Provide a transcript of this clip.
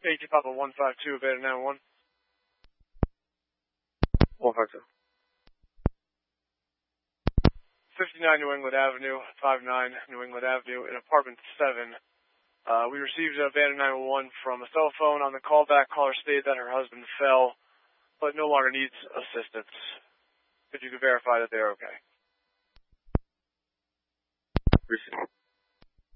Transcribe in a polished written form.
AT Papa 152, Beta 91. 152. 59 New England Avenue, 59 New England Avenue, in apartment 7. We received a Beta 911 from a cell phone. On the callback, caller stated that her husband fell, but no longer needs assistance. If you could verify that they're okay. Appreciate it.